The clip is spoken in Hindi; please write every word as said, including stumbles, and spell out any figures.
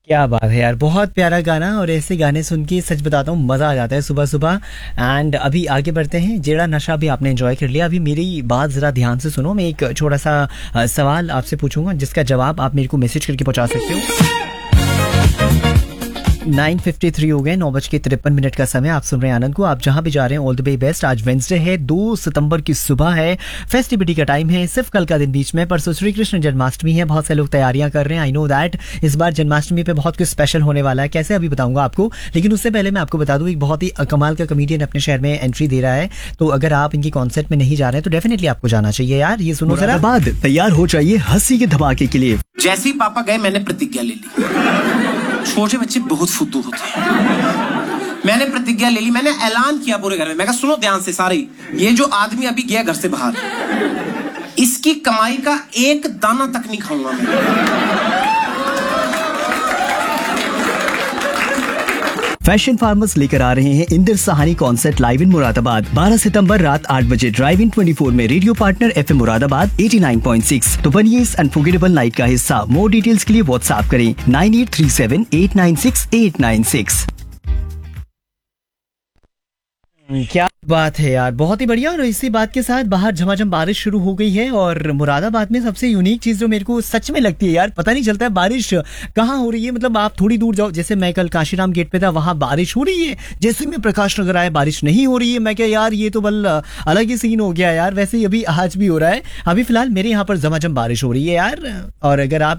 क्या बात है यार, बहुत प्यारा गाना। और ऐसे गाने सुन के सच बताता हूँ मज़ा आ जाता है सुबह सुबह। एंड अभी आगे बढ़ते हैं। जेड़ा नशा भी आपने एंजॉय कर लिया। अभी मेरी बात ज़रा ध्यान से सुनो। मैं एक छोटा सा अ, सवाल आपसे पूछूंगा जिसका जवाब आप मेरे को मैसेज करके पहुंचा सकते हो। नाइन फिफ्टी थ्री हो गए, नौ बज के तिरपन मिनट का समय। आप सुन रहे हैं आनंद को। आप जहां भी जा रहे हैं ऑल द वे बेस्ट। आज वेंसडे है, दो सितंबर की सुबह है। फेस्टिविटी का टाइम है, सिर्फ कल का दिन बीच में। परसों श्री कृष्ण जन्माष्टमी है। बहुत से लोग तैयारियां कर रहे हैं। आई नो दैट इस बार जन्माष्टमी पे बहुत कुछ स्पेशल होने वाला है। कैसे अभी बताऊंगा आपको, लेकिन उससे पहले मैं आपको बता दूं, एक बहुत ही कमाल का कमेडियन अपने शहर में एंट्री दे रहा है। तो अगर आप इनकी कॉन्सर्ट में नहीं जा रहे हैं तो डेफिनेटली आपको जाना चाहिए यार। ये सुनो जरा। बाद तैयार हो जाइए हंसी के धमाके के लिए। जैसे ही पापा गए मैंने प्रतिज्ञा ले ली। छोटे बच्चे बहुत फुद्दू होते हैं। मैंने प्रतिज्ञा ले ली, मैंने ऐलान किया पूरे घर में। मैं कहा सुनो ध्यान से सारे, ये जो आदमी अभी गया घर से बाहर, इसकी कमाई का एक दाना तक नहीं खाऊंगा मैं। फैशन फार्मर्स लेकर आ रहे हैं Inder Sahani concert live in Moradabad. बारह सितंबर रात आठ बजे ड्राइव इन ट्वेंटी फोर में radio partner FM Moradabad eighty nine point six. तो बनिए इस अनफॉरगेटेबल नाइट का हिस्सा। मोर डिटेल्स के लिए व्हाट्सएप करें nine eight three seven eight nine six eight nine six. क्या बात है यार, बहुत ही बढ़िया। और इसी बात के साथ बाहर झमाझम बारिश शुरू हो गई है। और मुरादाबाद में सबसे यूनिक चीज जो मेरे को सच में लगती है यार, पता नहीं चलता है बारिश कहाँ हो रही है। मतलब आप थोड़ी दूर जाओ, जैसे मैं कल काशीराम गेट पे था, वहां बारिश हो रही है। जैसे मैं प्रकाश नगर आया बारिश नहीं हो रही है। मैं क्या यार, ये तो बल अलग ही सीन हो गया यार। वैसे ही अभी आज भी हो रहा है। अभी फिलहाल मेरे यहाँ पर झमाझम बारिश हो रही है यार। और अगर आप